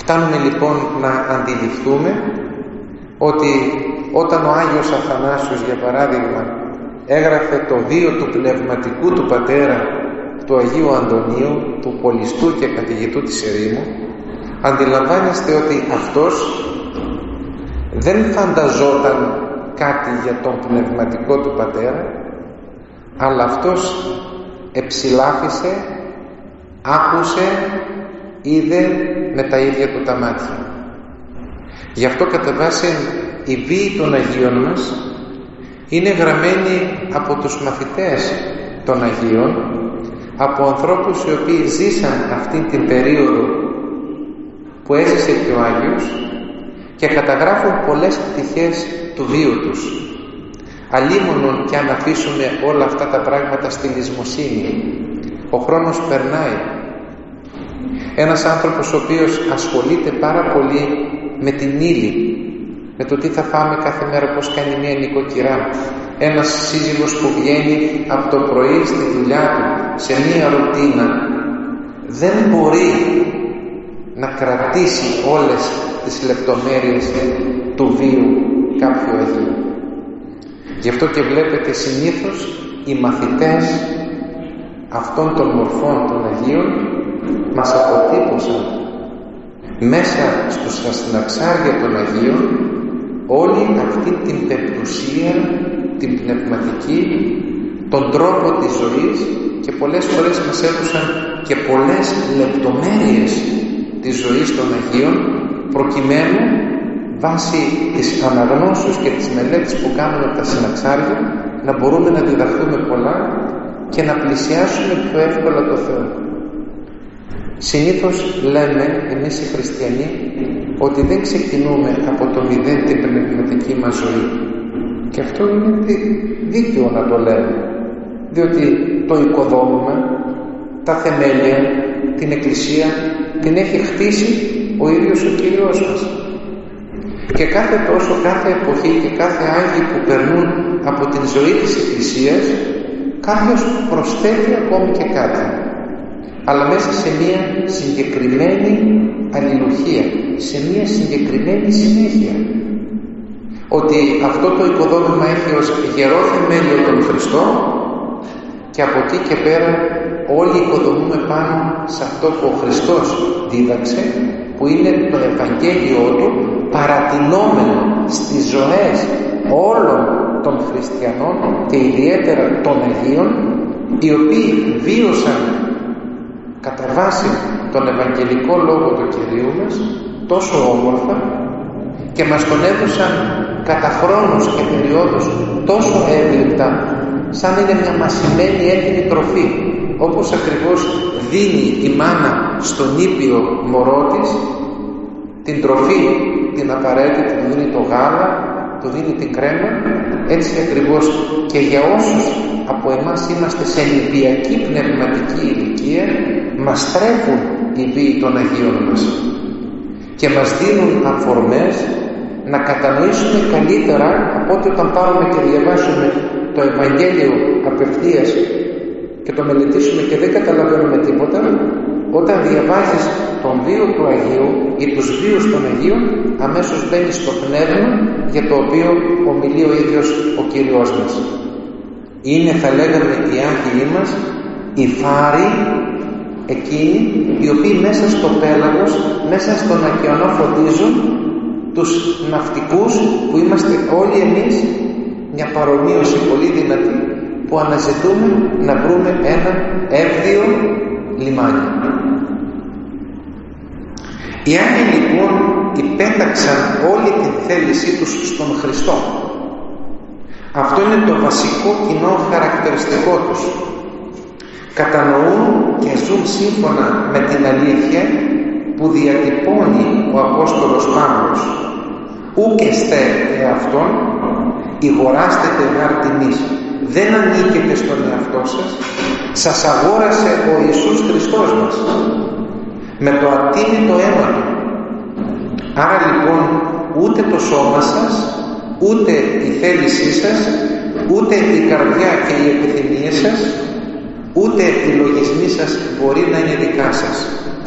Φτάνουμε λοιπόν να αντιληφθούμε ότι όταν ο Άγιος Αθανάσιος, για παράδειγμα, έγραφε το βίο του πνευματικού του πατέρα, του Αγίου Αντωνίου, του πολιστού και καθηγητού της ερήμου, αντιλαμβάνεστε ότι αυτός δεν φανταζόταν κάτι για τον πνευματικό του πατέρα, αλλά αυτός εψηλάφισε, άκουσε, είδε με τα ίδια του τα μάτια. Γι' αυτό κατά βάση η βίη των Αγίων μας είναι γραμμένη από τους μαθητές των Αγίων, από ανθρώπους οι οποίοι ζήσαν αυτήν την περίοδο που έζησε και ο Άγιος και καταγράφουν πολλές πτυχές του βίου τους. Αλίμονον και αν αφήσουμε όλα αυτά τα πράγματα στη λησμοσύνη, ο χρόνος περνάει. Ένας άνθρωπος ο οποίος ασχολείται πάρα πολύ με την ύλη, με το τι θα φάμε κάθε μέρα, πώς κάνει μια νοικοκυρά, ένας σύζυγος που βγαίνει από το πρωί στη δουλειά του σε μια ρουτίνα, δεν μπορεί να κρατήσει όλες τις λεπτομέρειες του βίου κάποιου Αγίου. Γι' αυτό και βλέπετε συνήθως οι μαθητές αυτών των μορφών των Αγίων μας αποτύπωσαν μέσα στα συναξάρια των Αγίων όλη αυτή την πεπτουσία, την πνευματική, τον τρόπο της ζωής, και πολλές φορές μας έδωσαν και πολλές λεπτομέρειες της ζωής των Αγίων, προκειμένου βάσει της αναγνώσεως και της μελέτης που κάνουμε από τα συναξάρια να μπορούμε να διδαχθούμε πολλά και να πλησιάσουμε πιο εύκολα το Θεό. Συνήθως λέμε εμείς οι χριστιανοί ότι δεν ξεκινούμε από το μηδέν την πνευματική μας ζωή, και αυτό είναι δίκαιο να το λέμε, διότι το οικοδόμημα, τα θεμέλια, την Εκκλησία την έχει χτίσει ο ίδιος ο Κύριος μας, και κάθε τόσο, κάθε εποχή και κάθε Άγιοι που περνούν από την ζωή της Εκκλησίας, κάποιος προσθέτει ακόμη και κάτι, αλλά μέσα σε μια συγκεκριμένη αλληλουχία, σε μια συγκεκριμένη συνέχεια, ότι αυτό το οικοδόμημα έχει ως γερό θεμέλιο τον Χριστό, και από εκεί και πέρα όλοι οικοδομούμε πάνω σε αυτό που ο Χριστός δίδαξε, που είναι το Ευαγγέλιο του παρατηνόμενο στις ζωές όλων των χριστιανών και ιδιαίτερα των Αγίων, οι οποίοι βίωσαν κατά βάση τον Ευαγγελικό Λόγο του Κυρίου μας τόσο όμορφα και μας τον έδωσαν κατά χρόνους και περιόδους τόσο εύληπτα, σαν είναι μια μασημένη έτοιμη τροφή, όπως ακριβώς δίνει η μάνα στον ήπιο μωρό της την τροφή την απαραίτητη, του δίνει το γάλα, του δίνει την κρέμα, έτσι ακριβώς και για όσους από εμάς είμαστε σε νηπιακή πνευματική ηλικία, μας τρέφουν οι βίοι των Αγίων μας και μας δίνουν αφορμές να κατανοήσουμε καλύτερα από ότι όταν πάρουμε και διαβάσουμε το Ευαγγέλιο απευθείας και το μελετήσουμε και δεν καταλαβαίνουμε τίποτα. Όταν διαβάζεις τον βίο του Αγίου ή τους βίους των Αγίων, αμέσως μπαίνεις στο πνεύμα για το οποίο ομιλεί ο ίδιος ο Κύριος μας. Είναι, θα λέγαμε, οι άγγελοι μας, οι φάροι εκείνοι οι οποίοι μέσα στο πέλαγος, μέσα στον ωκεανό φωτίζουν τους ναυτικούς που είμαστε όλοι εμείς, μια παρομοίωση πολύ δυνατή, που αναζητούμε να βρούμε ένα εύδιο λιμάνι. Οι άγγελοι λοιπόν υπέταξαν όλη την θέλησή τους στον Χριστό. Αυτό είναι το βασικό κοινό χαρακτηριστικό τους. Κατανοούν και ζουν σύμφωνα με την αλήθεια που διατυπώνει ο Απόστολος Παύλος. Ούκ εστέ εαυτόν, ηγοράστετε γάρ τιμής. Δεν ανήκετε στον εαυτό σας, σας αγόρασε ο Ιησούς Χριστός μας με το ατίμητο αίμα του. Άρα λοιπόν ούτε το σώμα σας, ούτε η θέλησή σας, ούτε η καρδιά και οι επιθυμίες σας, ούτε οι λογισμοί σας μπορεί να είναι δικά σας.